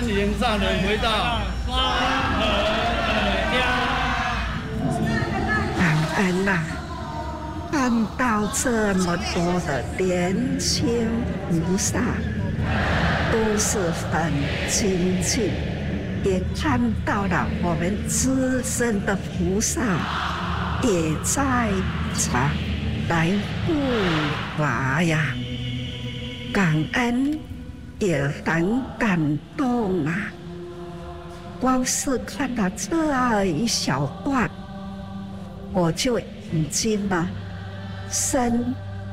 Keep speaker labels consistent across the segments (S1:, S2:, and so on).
S1: 行善人回到双河的家。
S2: 感恩呐，看到这么多的年轻菩萨，都是很精进，也看到了我们资深的菩萨也在场来护法呀，感恩也很感动啊！光是看到这一小段，我就已经身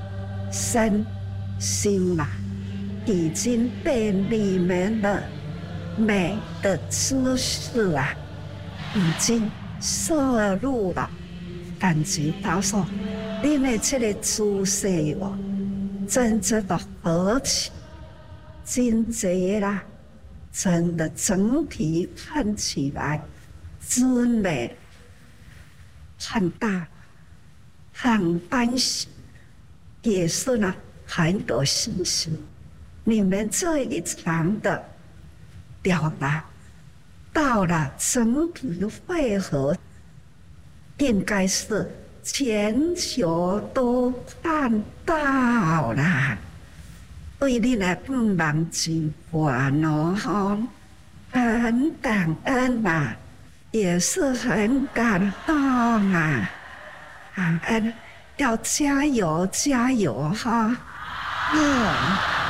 S2: 心已经被你们的美的知识已经摄入了，感觉到说，你们这个姿势真正的合起，真贼啦，真的整体看起来之美，很大，很欢喜，也是很有信心。你们这一场的表达到了整体汇合，应该是全球都看到了。对你来不能尽管很感恩也是很感动感恩，要加油加油